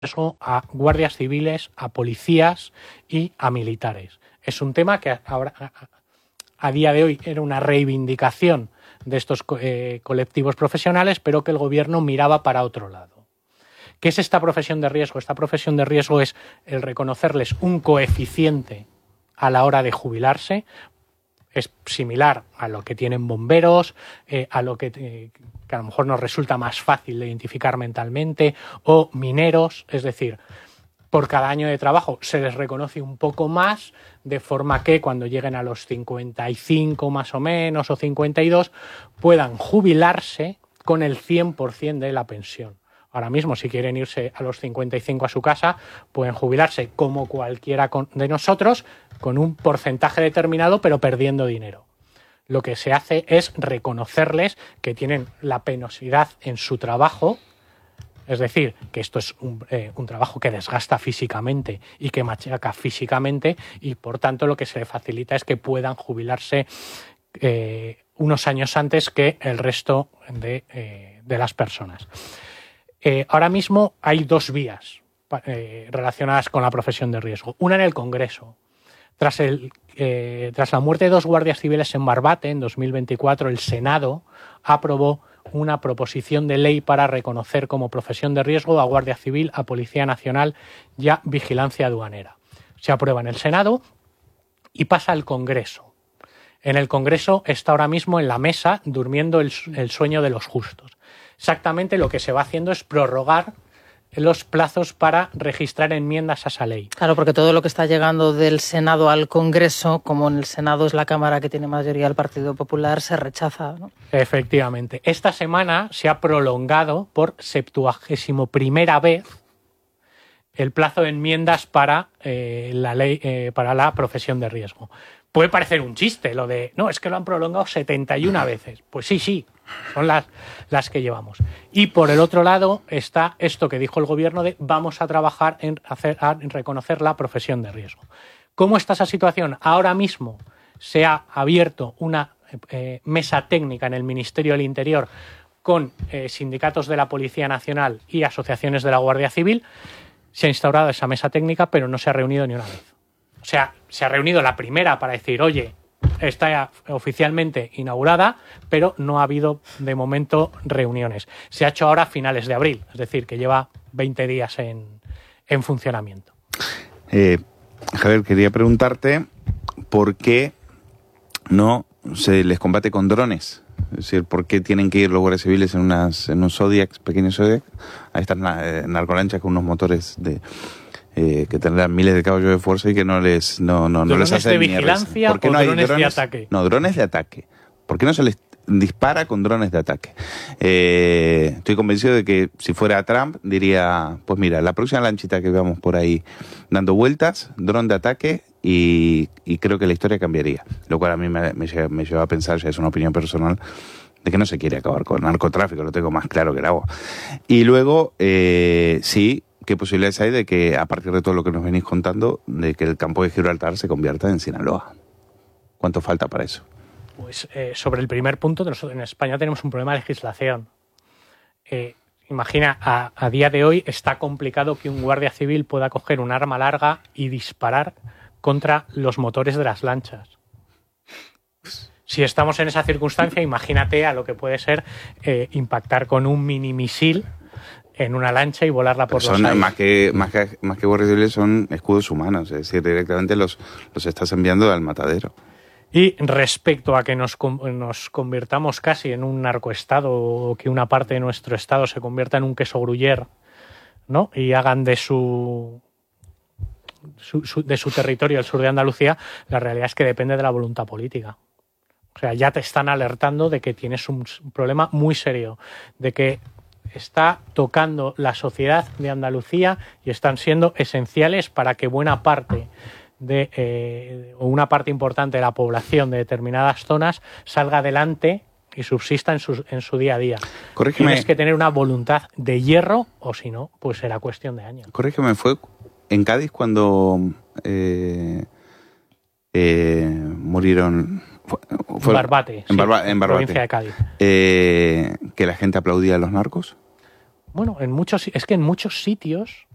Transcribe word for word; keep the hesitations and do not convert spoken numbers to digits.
riesgo a guardias civiles, a policías y a militares. Es un tema que ahora, a día de hoy era una reivindicación de estos eh, colectivos profesionales, pero que el gobierno miraba para otro lado. ¿Qué es esta profesión de riesgo? Esta profesión de riesgo es el reconocerles un coeficiente a la hora de jubilarse. Es similar a lo que tienen bomberos, eh, a lo que, eh, que a lo mejor nos resulta más fácil de identificar mentalmente, o mineros, es decir, por cada año de trabajo se les reconoce un poco más, de forma que cuando lleguen a los cincuenta y cinco más o menos, o cincuenta y dos, puedan jubilarse con el cien por ciento de la pensión. Ahora mismo, si quieren irse a los cincuenta y cinco a su casa, pueden jubilarse como cualquiera de nosotros, con un porcentaje determinado, pero perdiendo dinero. Lo que se hace es reconocerles que tienen la penosidad en su trabajo, es decir, que esto es un, eh, un trabajo que desgasta físicamente y que machaca físicamente, y por tanto lo que se le facilita es que puedan jubilarse eh, unos años antes que el resto de, eh, de las personas. Eh, ahora mismo hay dos vías eh, relacionadas con la profesión de riesgo. Una en el Congreso. Tras, el, eh, tras la muerte de dos guardias civiles en Barbate, en dos mil veinticuatro, el Senado aprobó una proposición de ley para reconocer como profesión de riesgo a Guardia Civil, a Policía Nacional y a Vigilancia Aduanera. Se aprueba en el Senado y pasa al Congreso. En el Congreso está ahora mismo en la mesa durmiendo el, el sueño de los justos. Exactamente lo que se va haciendo es prorrogar los plazos para registrar enmiendas a esa ley. Claro, porque todo lo que está llegando del Senado al Congreso, como en el Senado es la Cámara que tiene mayoría el Partido Popular, se rechaza, ¿no? Efectivamente. Esta semana se ha prolongado por septuagésimo primera vez el plazo de enmiendas para eh, la ley, eh, para la profesión de riesgo. Puede parecer un chiste lo de, no, es que lo han prolongado setenta y una veces. Pues sí, sí, son las, las que llevamos. Y por el otro lado está esto que dijo el gobierno de vamos a trabajar en, hacer, en reconocer la profesión de riesgo. ¿Cómo está esa situación? Ahora mismo se ha abierto una eh, mesa técnica en el Ministerio del Interior con eh, sindicatos de la Policía Nacional y asociaciones de la Guardia Civil. Se ha instaurado esa mesa técnica, pero no se ha reunido ni una vez. O sea, se ha reunido la primera para decir, oye, está oficialmente inaugurada, pero no ha habido de momento reuniones. Se ha hecho ahora a finales de abril, es decir, que lleva veinte días en, en funcionamiento. Eh, Javier, quería preguntarte por qué no se les combate con drones. Es decir, ¿por qué tienen que ir los guardias civiles en, unas, en un Zodiac, pequeños Zodiac, a estas eh, narcolanchas con unos motores de... Eh, que tendrán miles de caballos de fuerza y que no les no no no les hacen de vigilancia ¿Por qué o no hay drones, drones de ataque? No, drones de ataque. ¿Por qué no se les dispara con drones de ataque? Eh, estoy convencido de que si fuera Trump diría, pues mira, la próxima lanchita que veamos por ahí dando vueltas, dron de ataque, y, y creo que la historia cambiaría. Lo cual a mí me, me, lleva, me lleva a pensar, ya es una opinión personal, de que no se quiere acabar con el narcotráfico, lo tengo más claro que el agua. Y luego, eh, sí, ¿qué posibilidades hay de que, a partir de todo lo que nos venís contando, de que el campo de Gibraltar se convierta en Sinaloa? ¿Cuánto falta para eso? Pues eh, sobre el primer punto, nosotros en España tenemos un problema de legislación. Eh, imagina, a, a día de hoy está complicado que un guardia civil pueda coger un arma larga y disparar contra los motores de las lanchas. Si estamos en esa circunstancia, imagínate a lo que puede ser eh, impactar con un mini misil en una lancha y volarla por Pero los son aires. Más que, más que, más que guardias civiles, son escudos humanos, es decir, directamente los, los estás enviando al matadero. Y respecto a que nos, nos convirtamos casi en un narcoestado, o que una parte de nuestro estado se convierta en un queso gruyer, ¿no? Y hagan de su, su, su de su territorio el sur de Andalucía, la realidad es que depende de la voluntad política. O sea, ya te están alertando de que tienes un problema muy serio, de que está tocando la sociedad de Andalucía y están siendo esenciales para que buena parte de eh, o una parte importante de la población de determinadas zonas salga adelante y subsista en su, en su día a día. Corrígeme. Tienes que tener una voluntad de hierro, o si no, pues será cuestión de años. Corrígeme, fue en Cádiz cuando eh, eh, murieron... Fue, fue, Barbate, en, Barba, sí, en Barbate, provincia de Cádiz. Eh, que la gente aplaudía a los narcos. Bueno, en muchos, es que en muchos sitios